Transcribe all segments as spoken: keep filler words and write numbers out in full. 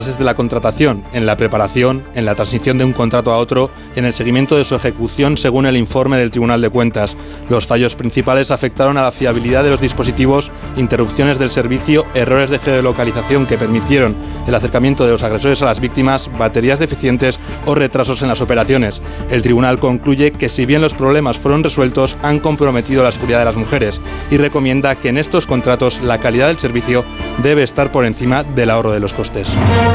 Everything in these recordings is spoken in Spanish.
desde la contratación, en la preparación, en la transición de un contrato a otro y en el seguimiento de su ejecución según el informe del Tribunal de Cuentas. Los fallos principales afectaron a la fiabilidad de los dispositivos, interrupciones del servicio, errores de geolocalización que permitieron el acercamiento de los agresores a las víctimas, baterías deficientes o retrasos en las operaciones. El Tribunal concluye que si bien los problemas fueron resueltos, han comprometido la seguridad de las mujeres y recomienda que en estos contratos la calidad del servicio debe estar por encima del ahorro de los costes.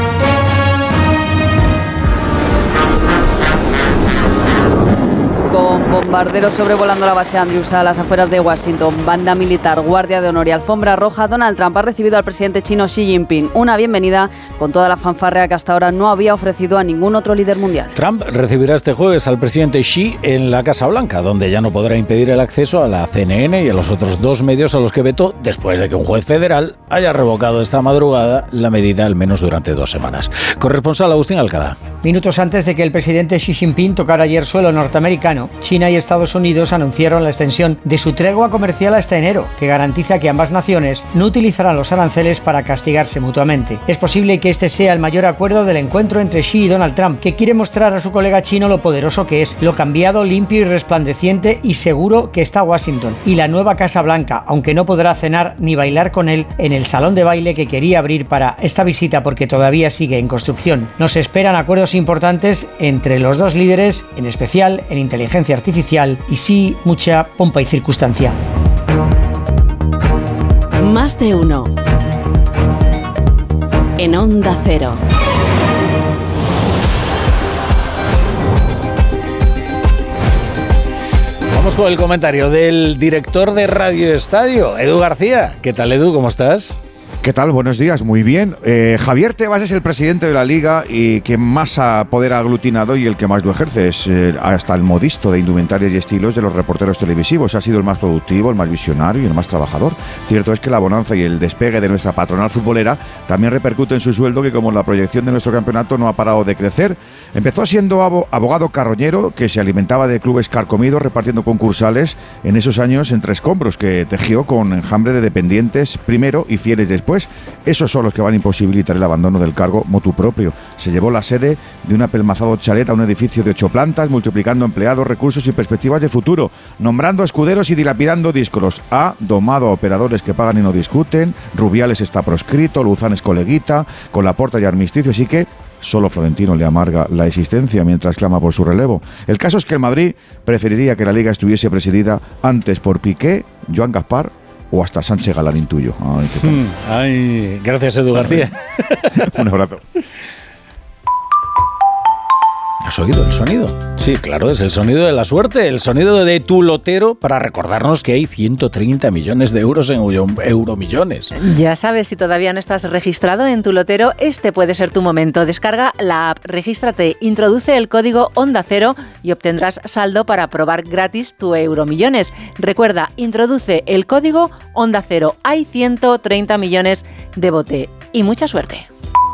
Con bombarderos sobrevolando la base Andrews a las afueras de Washington, banda militar, guardia de honor y alfombra roja, Donald Trump ha recibido al presidente chino Xi Jinping. Una bienvenida con toda la fanfarria que hasta ahora no había ofrecido a ningún otro líder mundial. Trump recibirá este jueves al presidente Xi en la Casa Blanca, donde ya no podrá impedir el acceso a la C N N y a los otros dos medios a los que vetó después de que un juez federal haya revocado esta madrugada la medida al menos durante dos semanas. Corresponsal Agustín Alcalá. Minutos antes de que el presidente Xi Jinping tocara ayer suelo norteamericano, China y Estados Unidos anunciaron la extensión de su tregua comercial hasta enero, que garantiza que ambas naciones no utilizarán los aranceles para castigarse mutuamente. Es posible que este sea el mayor acuerdo del encuentro entre Xi y Donald Trump, que quiere mostrar a su colega chino lo poderoso que es, lo cambiado, limpio y resplandeciente y seguro que está Washington, y la nueva Casa Blanca, aunque no podrá cenar ni bailar con él en el salón de baile que quería abrir para esta visita porque todavía sigue en construcción. Nos esperan acuerdos importantes entre los dos líderes, en especial en inteligencia artificial y sí, mucha pompa y circunstancia. Más de uno. En Onda Cero. Vamos con el comentario del director de Radio Estadio, Edu García. ¿Qué tal, Edu? ¿Cómo estás? ¿Qué tal? Buenos días, muy bien. Eh, Javier Tebas es el presidente de la Liga y quien más ha poder aglutinado y el que más lo ejerce. Es eh, hasta el modisto de indumentarias y estilos de los reporteros televisivos. Ha sido el más productivo, el más visionario y el más trabajador. Cierto es que la bonanza y el despegue de nuestra patronal futbolera también repercute en su sueldo, que como la proyección de nuestro campeonato no ha parado de crecer. Empezó siendo abogado carroñero que se alimentaba de clubes carcomidos repartiendo concursales en esos años entre escombros que tejió con enjambre de dependientes primero y fieles después. Esos son los que van a imposibilitar el abandono del cargo motu propio. Se llevó la sede de un apelmazado chalet a un edificio de ocho plantas, multiplicando empleados, recursos y perspectivas de futuro, nombrando escuderos y dilapidando díscolos. Ha domado a operadores que pagan y no discuten, Rubiales está proscrito, Luzán es coleguita, con Laporta y armisticio, así que solo Florentino le amarga la existencia mientras clama por su relevo. El caso es que el Madrid preferiría que la Liga estuviese presidida antes por Piqué, Joan Gaspar o hasta Sánchez Galán, intuyo. Ay, qué tal. Mm, ay, gracias, Edu García. Un abrazo. ¿Has oído el sonido? Sí, claro, es el sonido de la suerte, el sonido de tu lotero para recordarnos que hay ciento treinta millones de euros en euromillones. Ya sabes, si todavía no estás registrado en tu lotero, este puede ser tu momento. Descarga la app, regístrate, introduce el código Onda Cero y obtendrás saldo para probar gratis tu euromillones. Recuerda, introduce el código Onda Cero. Hay ciento treinta millones de bote y mucha suerte.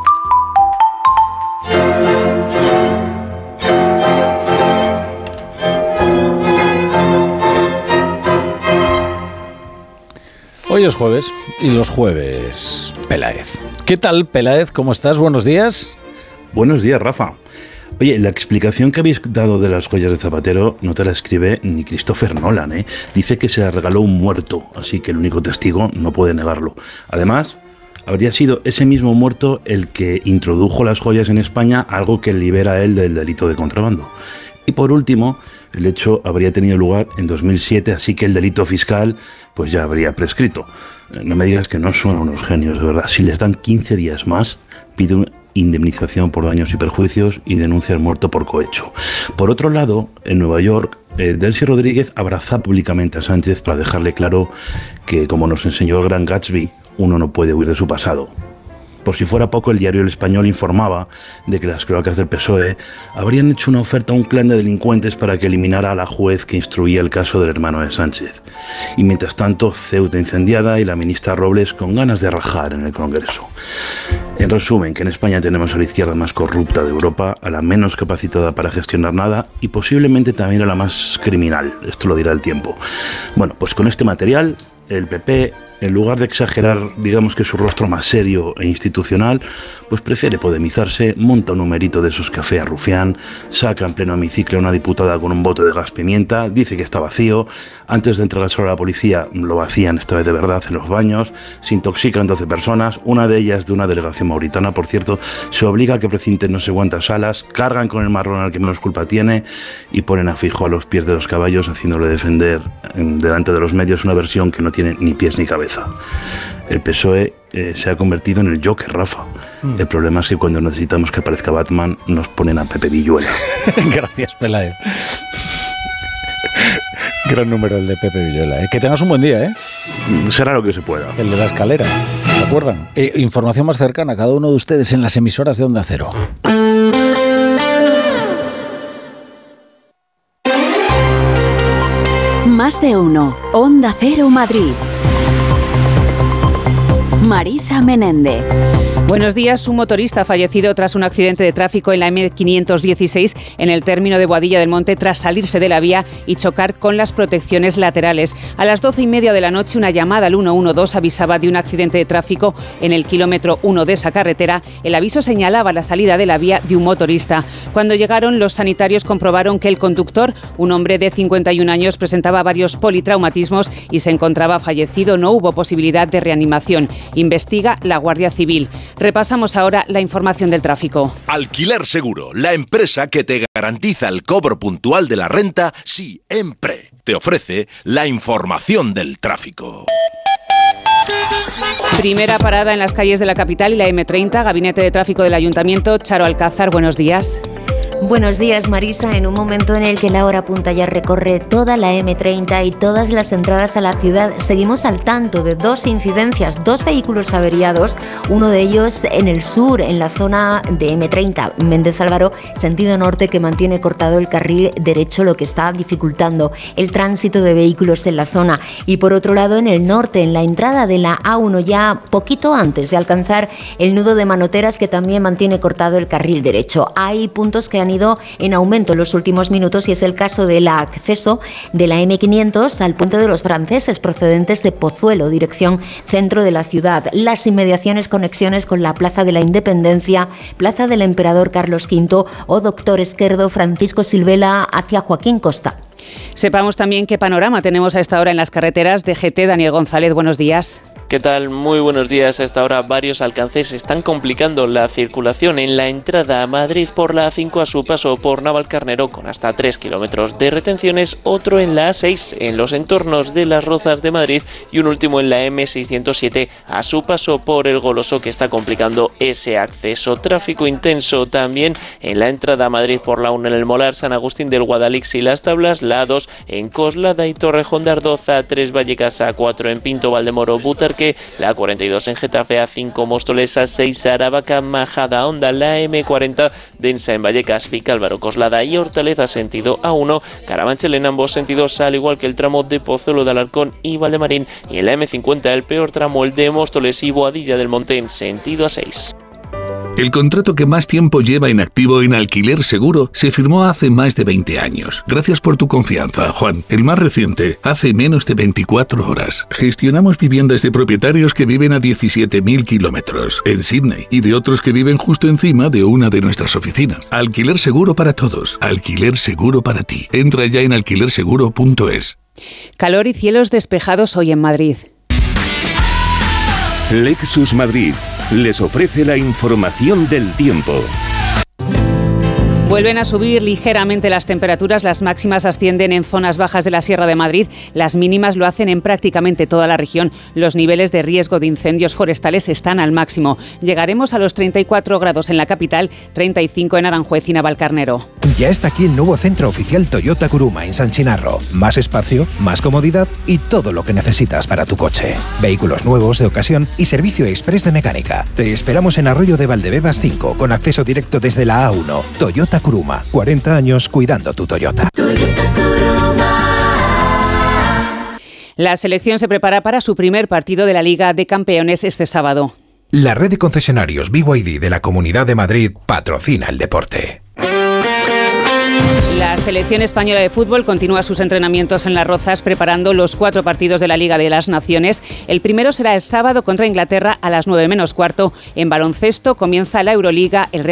Hoy es jueves y los jueves Peláez. ¿Qué tal, Peláez? ¿Cómo estás? Buenos días. Buenos días, Rafa. Oye, la explicación que habéis dado de las joyas de Zapatero no te la escribe ni Christopher Nolan, ¿eh? Dice que se la regaló un muerto, así que el único testigo no puede negarlo. Además, habría sido ese mismo muerto el que introdujo las joyas en España, algo que libera a él del delito de contrabando. Y por último, el hecho habría tenido lugar en dos mil siete, así que el delito fiscal pues ya habría prescrito. No me digas que no son unos genios, de verdad. Si les dan quince días más, pide una indemnización por daños y perjuicios y denuncia al muerto por cohecho. Por otro lado, en Nueva York, eh, Delcy Rodríguez abraza públicamente a Sánchez para dejarle claro que, como nos enseñó el gran Gatsby, uno no puede huir de su pasado. Por si fuera poco, el diario El Español informaba de que las cloacas del P S O E habrían hecho una oferta a un clan de delincuentes para que eliminara a la juez que instruía el caso del hermano de Sánchez. Y mientras tanto, Ceuta incendiada y la ministra Robles con ganas de rajar en el Congreso. En resumen, que en España tenemos a la izquierda más corrupta de Europa, a la menos capacitada para gestionar nada y posiblemente también a la más criminal. Esto lo dirá el tiempo. Bueno, pues con este material el P P, en lugar de exagerar, digamos que su rostro más serio e institucional, pues prefiere podemizarse, monta un numerito de esos café a rufián, saca en pleno hemiciclo a una diputada con un bote de gas pimienta, dice que está vacío, antes de entregárselo a la policía lo vacían esta vez de verdad en los baños, se intoxican doce personas, una de ellas de una delegación mauritana, por cierto, se obliga a que precinten no sé cuántas salas, cargan con el marrón al que menos culpa tiene y ponen a Feijóo a los pies de los caballos, haciéndole defender en, delante de los medios una versión que no tiene ni pies ni cabeza. El P S O E eh, se ha convertido en el Joker, Rafa. Mm. El problema es que cuando necesitamos que aparezca Batman nos ponen a Pepe Villuela. Gracias, Peláez. Gran número el de Pepe Villuela. ¿eh? Que tengas un buen día, ¿eh? Será lo que se pueda. El de la escalera, ¿se acuerdan? Eh, información más cercana a cada uno de ustedes en las emisoras de Onda Cero. Más de uno. Onda Cero Madrid. Marisa Menéndez. Buenos días. Un motorista ha fallecido tras un accidente de tráfico en la eme quinientos dieciséis en el término de Boadilla del Monte tras salirse de la vía y chocar con las protecciones laterales. A las doce y media de la noche, una llamada al ciento doce avisaba de un accidente de tráfico en el kilómetro uno de esa carretera. El aviso señalaba la salida de la vía de un motorista. Cuando llegaron, los sanitarios comprobaron que el conductor, un hombre de cincuenta y un años, presentaba varios politraumatismos y se encontraba fallecido. No hubo posibilidad de reanimación. Investiga la Guardia Civil. Repasamos ahora la información del tráfico. Alquiler Seguro, la empresa que te garantiza el cobro puntual de la renta siempre. Te ofrece la información del tráfico. Primera parada en las calles de la capital y la eme treinta, Gabinete de Tráfico del Ayuntamiento. Charo Alcázar, buenos días. Buenos días, Marisa. En un momento en el que la hora punta ya recorre toda la eme treinta y todas las entradas a la ciudad, seguimos al tanto de dos incidencias, dos vehículos averiados, uno de ellos en el sur, en la zona de eme treinta, Méndez Álvaro, sentido norte, que mantiene cortado el carril derecho, lo que está dificultando el tránsito de vehículos en la zona. Y por otro lado, en el norte, en la entrada de la A uno, ya poquito antes de alcanzar el nudo de Manoteras, que también mantiene cortado el carril derecho. Hay puntos que han ido en aumento en los últimos minutos y es el caso del acceso de la eme quinientos al Puente de los Franceses procedentes de Pozuelo, dirección centro de la ciudad. Las inmediaciones, conexiones con la Plaza de la Independencia, Plaza del Emperador Carlos quinto o Doctor Esquerdo Francisco Silvela hacia Joaquín Costa. Sepamos también qué panorama tenemos a esta hora en las carreteras. D G T, Daniel González, buenos días. ¿Qué tal? Muy buenos días. A esta hora varios alcances están complicando la circulación en la entrada a Madrid por la A cinco a su paso por Navalcarnero con hasta tres kilómetros de retenciones, otro en la A seis en los entornos de Las Rozas de Madrid y un último en la eme seiscientos siete a su paso por El Goloso, que está complicando ese acceso. Tráfico intenso también en la entrada a Madrid por la uno en el Molar, San Agustín del Guadalix y Las Tablas, la A dos en Coslada y Torrejón de Ardoz, A tres Vallecas, A cuatro en Pinto Valdemoro Butarque, la A cuarenta y dos en Getafe, A cinco Móstoles, A seis Aravaca Majada Honda, la eme cuarenta densa en Vallecas, Vicálvaro, Coslada y Hortaleza sentido A uno, Carabanchel en ambos sentidos, al igual que el tramo de Pozuelo de Alarcón y Valdemarín, y en la eme cincuenta el peor tramo, el de Móstoles y Boadilla del Monte en sentido A seis. El contrato que más tiempo lleva en activo en Alquiler Seguro se firmó hace más de veinte años. Gracias por tu confianza, Juan. El más reciente, hace menos de veinticuatro horas. Gestionamos viviendas de propietarios que viven a diecisiete mil kilómetros en Sydney y de otros que viven justo encima de una de nuestras oficinas. Alquiler Seguro para todos. Alquiler Seguro para ti. Entra ya en alquiler seguro punto es. Calor y cielos despejados hoy en Madrid. Lexus Madrid les ofrece la información del tiempo. Vuelven a subir ligeramente las temperaturas, las máximas ascienden en zonas bajas de la Sierra de Madrid, las mínimas lo hacen en prácticamente toda la región. Los niveles de riesgo de incendios forestales están al máximo. Llegaremos a los treinta y cuatro grados en la capital, treinta y cinco en Aranjuez y Navalcarnero. Ya está aquí el nuevo centro oficial Toyota Kuruma en San Chinarro. Más espacio, más comodidad y todo lo que necesitas para tu coche. Vehículos nuevos, de ocasión y servicio express de mecánica. Te esperamos en Arroyo de Valdebebas cinco, con acceso directo desde la A uno. Toyota Kuruma, cuarenta años cuidando tu Toyota. Toyota Kuruma. La selección se prepara para su primer partido de la Liga de Campeones este sábado. La red de concesionarios B Y D de la Comunidad de Madrid patrocina el deporte. La selección española de fútbol continúa sus entrenamientos en Las Rozas preparando los cuatro partidos de la Liga de las Naciones. El primero será el sábado contra Inglaterra a las nueve menos cuarto. En baloncesto comienza la Euroliga. El Real